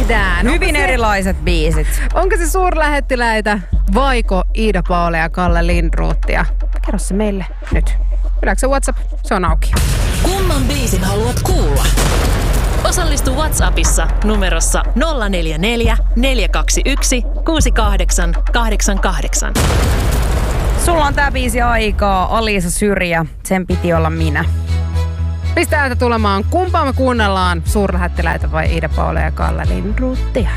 tehdään? Hyvin erilaiset biisit. Onko se suurlähettiläitä vaiko Iida-Paula ja Kalle Lindrothia? Kerro se meille nyt. Ylläksä WhatsApp, se on auki. Kumman biisin haluat kuulla? Osallistu WhatsAppissa numerossa 044 421 6888. Sulla on tää biisi aikaa, Alisa Syrjä. Sen piti olla minä. Pistä ääntä tulemaan. Kumpaa me kuunnellaan? Suurlähettiläitä vai Iida-Paula ja Kalle Lindrothia?